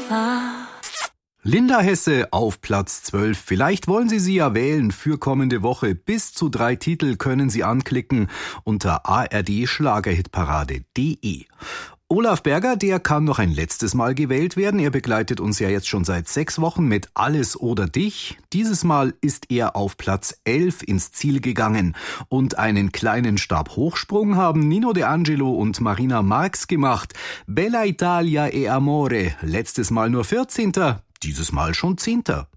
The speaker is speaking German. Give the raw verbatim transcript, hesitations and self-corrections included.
war. Linda Hesse auf Platz zwölf. Vielleicht wollen Sie sie ja wählen für kommende Woche. Bis zu drei Titel können Sie anklicken unter a r d schlagerhitparade punkt d e. Olaf Berger, der kann noch ein letztes Mal gewählt werden. Er begleitet uns ja jetzt schon seit sechs Wochen mit Alles oder Dich. Dieses Mal ist er auf Platz elf ins Ziel gegangen. Und einen kleinen Stabhochsprung haben Nino De Angelo und Marina Marx gemacht. Bella Italia e Amore, letztes Mal nur vierzehnter, dieses Mal schon zehnter.